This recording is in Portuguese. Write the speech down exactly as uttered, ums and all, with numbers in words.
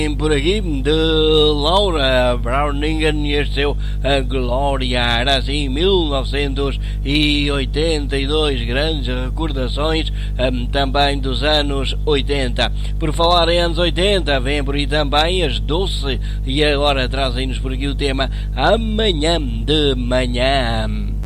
Por aqui de Laura Browningen e este seu A Glória. Era assim mil novecentos e oitenta e dois, grandes recordações um, também dos anos oitenta. Por falar em anos oitenta, vem por aí também as Doce e agora trazem-nos por aqui o tema Amanhã de Manhã.